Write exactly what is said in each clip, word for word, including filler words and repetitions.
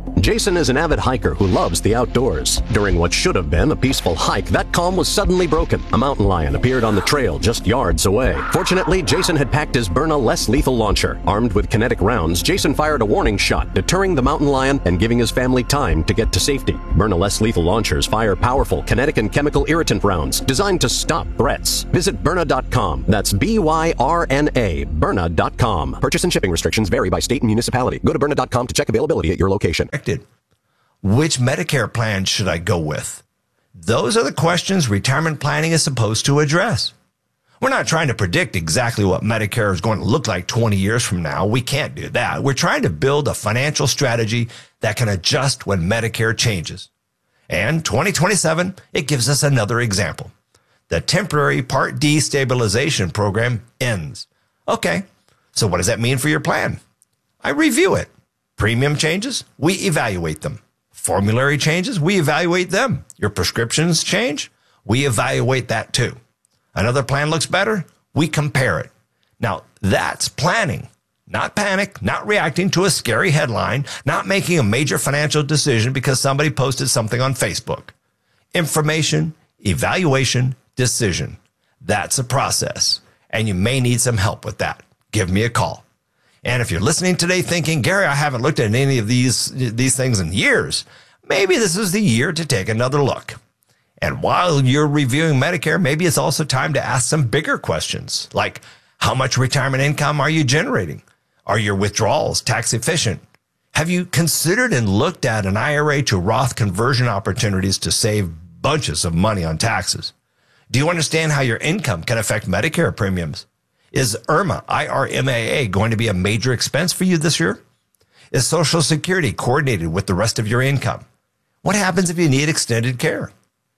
Jason is an avid hiker who loves the outdoors. During what should have been a peaceful hike, that calm was suddenly broken. A mountain lion appeared on the trail just yards away. Fortunately, Jason had packed his Byrna less lethal launcher. Armed with kinetic rounds, Jason fired a warning shot, deterring the mountain lion and giving his family time to get to safety. Byrna less lethal launchers fire powerful kinetic and chemical irritant rounds designed to stop threats. Visit Byrna dot com. That's B Y R N A, Byrna dot com. Purchase and shipping restrictions vary by state and municipality. Go to Byrna dot com to check availability at your location. Which Medicare plan should I go with? Those are the questions retirement planning is supposed to address. We're not trying to predict exactly what Medicare is going to look like twenty years from now. We can't do that. We're trying to build a financial strategy that can adjust when Medicare changes. And twenty twenty-seven, it gives us another example. The temporary Part D stabilization program ends. Okay, so what does that mean for your plan? I review it. Premium changes, we evaluate them. Formulary changes, we evaluate them. Your prescriptions change, we evaluate that too. Another plan looks better, we compare it. Now, that's planning, not panic, not reacting to a scary headline, not making a major financial decision because somebody posted something on Facebook. Information, evaluation, decision. That's a process, and you may need some help with that. Give me a call. And if you're listening today thinking, Gary, I haven't looked at any of these, these things in years, maybe this is the year to take another look. And while you're reviewing Medicare, maybe it's also time to ask some bigger questions, like how much retirement income are you generating? Are your withdrawals tax efficient? Have you considered and looked at an I R A to Roth conversion opportunities to save bunches of money on taxes? Do you understand how your income can affect Medicare premiums? Is IRMA, I R M A A, going to be a major expense for you this year? Is Social Security coordinated with the rest of your income? What happens if you need extended care?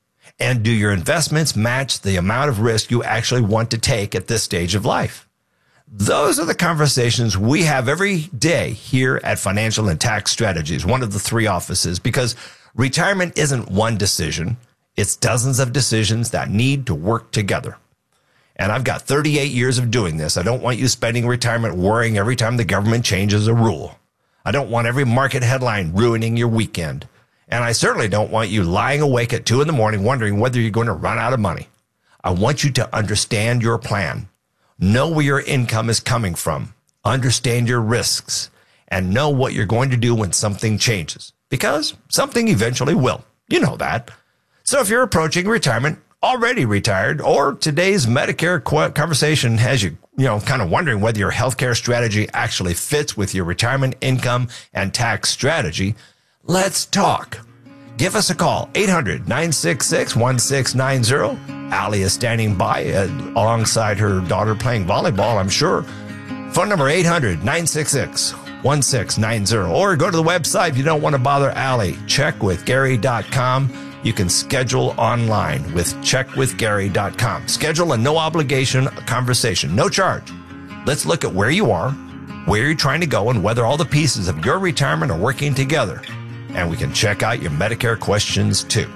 And do your investments match the amount of risk you actually want to take at this stage of life? Those are the conversations we have every day here at Financial and Tax Strategies, one of the three offices, because retirement isn't one decision. It's dozens of decisions that need to work together. And I've got thirty-eight years of doing this. I don't want you spending retirement worrying every time the government changes a rule. I don't want every market headline ruining your weekend. And I certainly don't want you lying awake at two in the morning wondering whether you're going to run out of money. I want you to understand your plan, know where your income is coming from, understand your risks, and know what you're going to do when something changes. Because something eventually will. You know that. So if you're approaching retirement, already retired, or today's Medicare conversation has you, you know, kind of wondering whether your healthcare strategy actually fits with your retirement income and tax strategy, let's talk. Give us a call, eight hundred, nine six six, one six nine zero. Allie is standing by uh, alongside her daughter playing volleyball, I'm sure. Phone number eight hundred, nine six six, one six nine zero. Or go to the website if you don't want to bother Allie, check with Gary dot com. You can schedule online with check with Gary dot com. Schedule a no obligation conversation, no charge. Let's look at where you are, where you're trying to go, and whether all the pieces of your retirement are working together. And we can check out your Medicare questions too.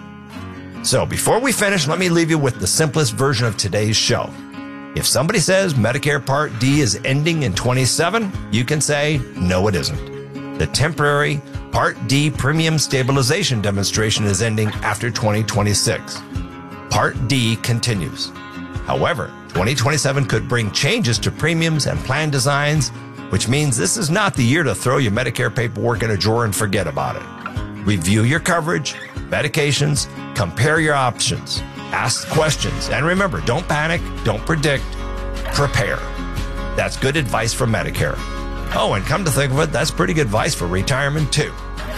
So before we finish, let me leave you with the simplest version of today's show. If somebody says Medicare Part D is ending in twenty-seven, you can say, no, it isn't. The temporary Part D premium stabilization demonstration is ending after twenty twenty-six. Part D continues. However, twenty twenty-seven could bring changes to premiums and plan designs, which means this is not the year to throw your Medicare paperwork in a drawer and forget about it. Review your coverage, medications, compare your options, ask questions, and remember, don't panic, don't predict, prepare. That's good advice for Medicare. Oh, and come to think of it, that's pretty good advice for retirement too.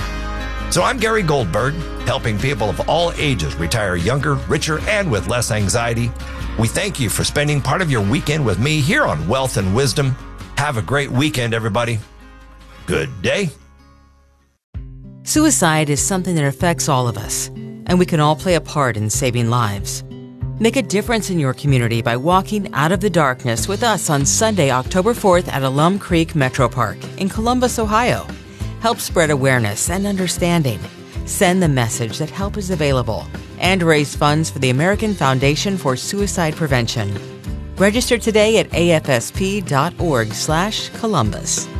So I'm Gary Goldberg, helping people of all ages retire younger, richer, and with less anxiety. We thank you for spending part of your weekend with me here on Wealth and Wisdom. Have a great weekend, everybody. Good day. Suicide is something that affects all of us, and we can all play a part in saving lives. Make a difference in your community by walking out of the darkness with us on Sunday, October fourth at Alum Creek Metro Park in Columbus, Ohio. Help spread awareness and understanding. Send the message that help is available and raise funds for the American Foundation for Suicide Prevention. Register today at A F S P dot org slash Columbus.